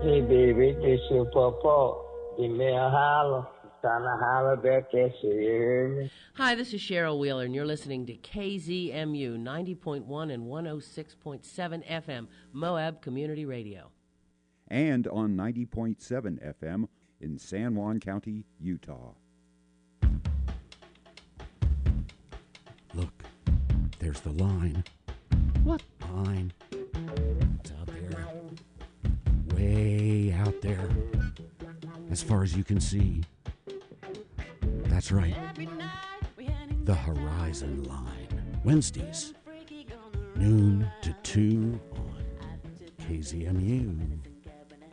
Hey, baby, this your papa. Give me a holler. Trying to holler back at you, you hear me? Hi, this is Cheryl Wheeler, and you're listening to KZMU 90.1 and 106.7 FM, Moab Community Radio. And on 90.7 FM in San Juan County, Utah. Look, there's the line. What line? It's out there. Way out there. As far as you can see. That's right. The Horizon Line. Wednesdays, noon to 2 on KZMU.